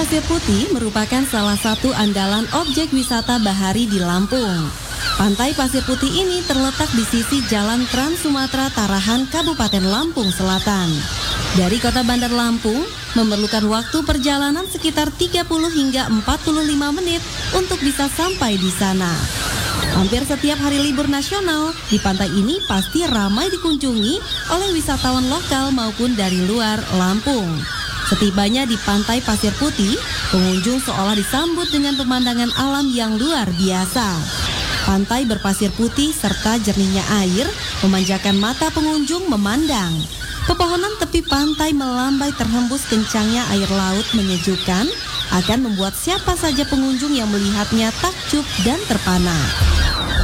Pasir Putih merupakan salah satu andalan objek wisata bahari di Lampung. Pantai Pasir Putih ini terletak di sisi Jalan Trans Sumatera Tarahan, Kabupaten Lampung Selatan. Dari kota Bandar Lampung, memerlukan waktu perjalanan sekitar 30 hingga 45 menit untuk bisa sampai di sana. Hampir setiap hari libur nasional, di pantai ini pasti ramai dikunjungi oleh wisatawan lokal maupun dari luar Lampung. Setibanya di Pantai Pasir Putih, pengunjung seolah disambut dengan pemandangan alam yang luar biasa. Pantai berpasir putih serta jernihnya air memanjakan mata pengunjung memandang. Pepohonan tepi pantai melambai terhembus kencangnya air laut menyejukkan, akan membuat siapa saja pengunjung yang melihatnya takjub dan terpana.